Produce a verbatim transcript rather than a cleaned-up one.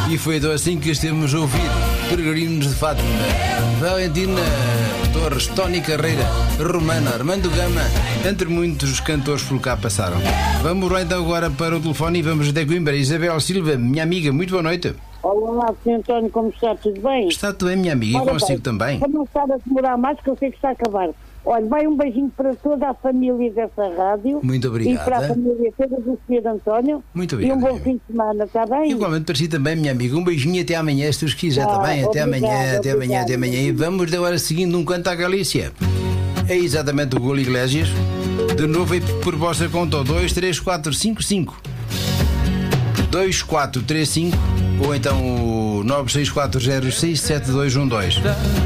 E foi então assim que estemos a ouvir Peregrinos de Fátima, Valentina Torres, Tony Carreira, Romana, Armando Gama, entre muitos cantores por cá passaram. Vamos lá então agora para o telefone e vamos até Coimbra. Isabel Silva, minha amiga, muito boa noite. Olá, senhor António, como está? Tudo bem? Está tudo bem, minha amiga, e consigo também. Para não estar a demorar mais, que eu sei que está a acabar. Olha, vai um beijinho para toda a família dessa rádio. Muito obrigado. E para a família toda do senhor António. Muito obrigado. E um bom fim de semana, está bem? Igualmente para si também, minha amiga. Um beijinho até amanhã, se Deus quiser, está Ah, bem? Até obrigado, amanhã, até amanhã, obrigado. até amanhã. E vamos agora seguindo um canto à Galícia. É exatamente o Golo Iglesias. De novo e por vossa conta, dois três quatro cinco cinco dois quatro três cinco ou então o nove seis quatro zero seis sete dois um dois.